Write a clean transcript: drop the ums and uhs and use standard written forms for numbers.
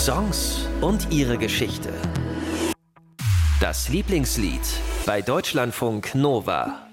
Songs und ihre Geschichte. Das Lieblingslied bei Deutschlandfunk Nova.